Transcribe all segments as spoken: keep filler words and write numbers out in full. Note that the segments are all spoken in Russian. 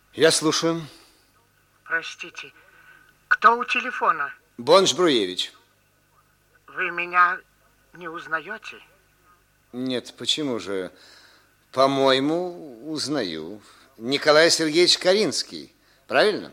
Я слушаю. Простите, кто у телефона? Бонч Бруевич. Вы меня не узнаете? Нет, почему же? По-моему, узнаю. Николай Сергеевич Каринский, правильно?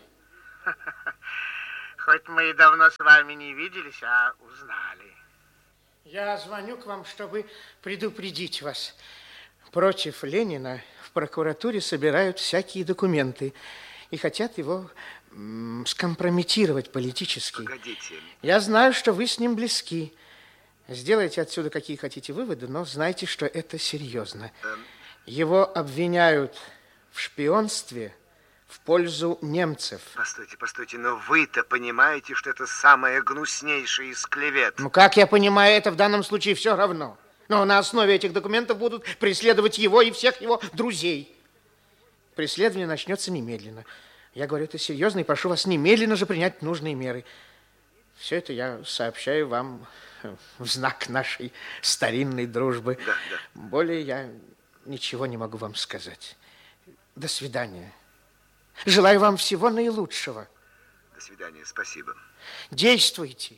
Хоть мы и давно с вами не виделись, а узнали. Я звоню к вам, чтобы предупредить вас. Против Ленина в прокуратуре собирают всякие документы и хотят его м, скомпрометировать политически. Погодите. Я знаю, что вы с ним близки. Сделайте отсюда какие хотите выводы, но знайте, что это серьезно. Эм... Его обвиняют в шпионстве в пользу немцев. Постойте, постойте, но вы-то понимаете, что это самое гнуснейшее из клевет. Ну, как я понимаю, это в данном случае все равно. Но на основе этих документов будут преследовать его и всех его друзей. Преследование начнется немедленно. Я говорю, это серьезно, и прошу вас немедленно же принять нужные меры. Все это я сообщаю вам в знак нашей старинной дружбы. Да, да. Более я ничего не могу вам сказать. До свидания. Желаю вам всего наилучшего. До свидания, спасибо. Действуйте.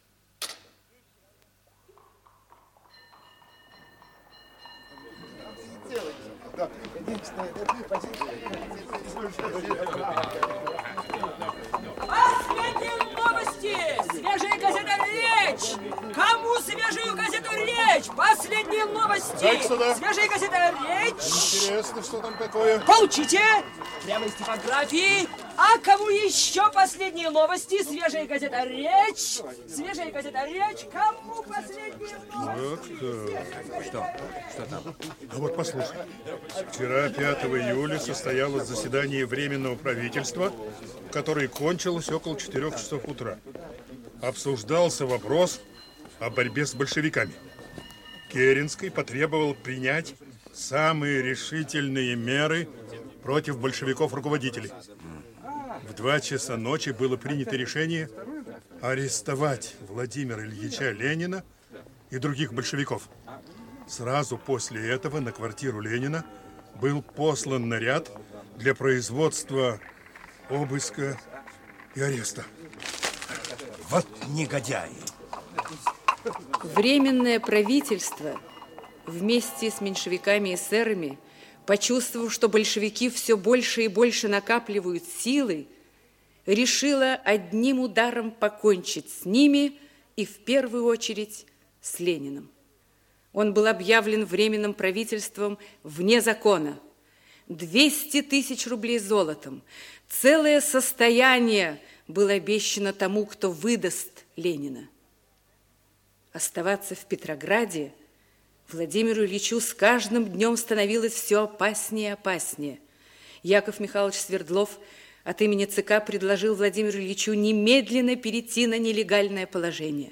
Последние новости! Свежая газета «Речь»! Кому свежую газету «Речь»? Последние новости! Дайте сюда. Свежая газета «Речь». Интересно, что там такое? Получите! Прямо из типографии. А кому еще последние новости? Свежая газета «Речь». Свежая газета «Речь». Кому последние новости? Вот так. Что? Что там? А вот послушай. Вчера, пятого июля, состоялось заседание Временного правительства, которое кончилось около четырех часов утра. Обсуждался вопрос о борьбе с большевиками. Керенский потребовал принять самые решительные меры против большевиков-руководителей. В два часа ночи было принято решение арестовать Владимира Ильича Ленина и других большевиков. Сразу после этого на квартиру Ленина был послан наряд для производства обыска и ареста. Вот негодяи! Временное правительство вместе с меньшевиками и эсерами, почувствовав, что большевики все больше и больше накапливают силы, решило одним ударом покончить с ними и в первую очередь с Лениным. Он был объявлен временным правительством вне закона. двести тысяч рублей золотом, целое состояние было обещано тому, кто выдаст Ленина. Оставаться в Петрограде Владимиру Ильичу с каждым днем становилось все опаснее и опаснее. Яков Михайлович Свердлов от имени ЦК предложил Владимиру Ильичу немедленно перейти на нелегальное положение.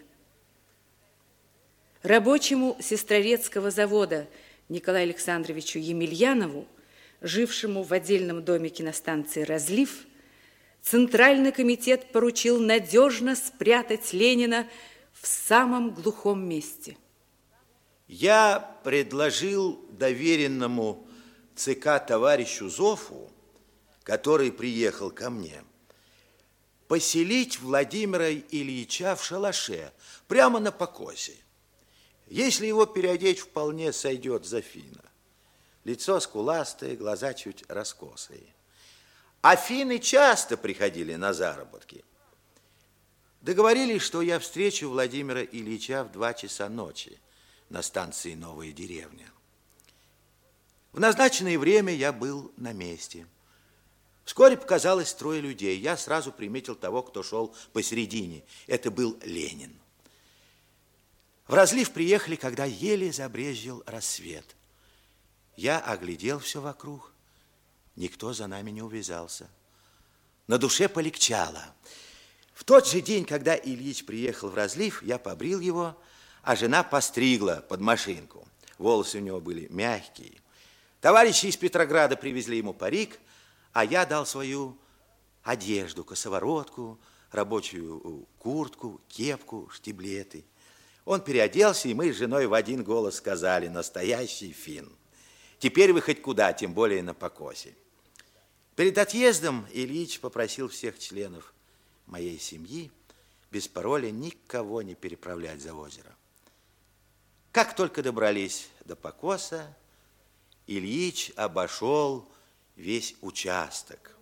Рабочему Сестрорецкого завода Николаю Александровичу Емельянову, жившему в отдельном домике на станции «Разлив», Центральный комитет поручил надежно спрятать Ленина в самом глухом месте. Я предложил доверенному ЦК товарищу Зофу, который приехал ко мне, поселить Владимира Ильича в шалаше, прямо на покосе. Если его переодеть, вполне сойдет за финна. Лицо скуластое, глаза чуть раскосые. А финны часто приходили на заработки. Договорились, что я встречу Владимира Ильича в два часа ночи на станции «Новая деревня». В назначенное время я был на месте. Вскоре показалось трое людей. Я сразу приметил того, кто шел посередине. Это был Ленин. В Разлив приехали, когда еле забрезжил рассвет. Я оглядел все вокруг. Никто за нами не увязался. На душе полегчало. В тот же день, когда Ильич приехал в Разлив, я побрил его, а жена постригла под машинку. Волосы у него были мягкие. Товарищи из Петрограда привезли ему парик, а я дал свою одежду, косоворотку, рабочую куртку, кепку, штиблеты. Он переоделся, и мы с женой в один голос сказали: настоящий финн. Теперь вы хоть куда, тем более на покосе. Перед отъездом Ильич попросил всех членов моей семьи без пароля никого не переправлять за озеро. Как только добрались до покоса, Ильич обошел весь участок.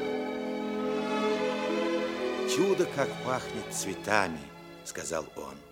«Чудо, как пахнет цветами», — сказал он.